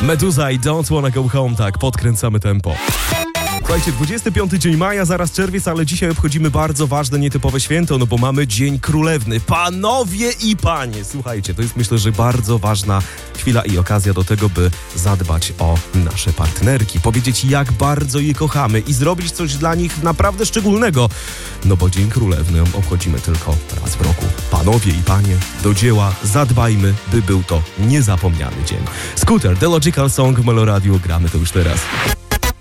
Meduza i Don't Wanna Go Home, tak, podkręcamy tempo. Słuchajcie, 25 dzień maja, zaraz czerwiec, ale dzisiaj obchodzimy bardzo ważne, nietypowe święto, no bo mamy Dzień Królewny. Panowie i panie, słuchajcie, to jest myślę, że bardzo ważna chwila i okazja do tego, by zadbać o nasze partnerki, powiedzieć jak bardzo je kochamy i zrobić coś dla nich naprawdę szczególnego, no bo Dzień Królewny obchodzimy tylko raz w roku. Panowie i panie, do dzieła, zadbajmy, by był to niezapomniany dzień. Scooter, The Logical Song w Meloradiu, gramy to już teraz.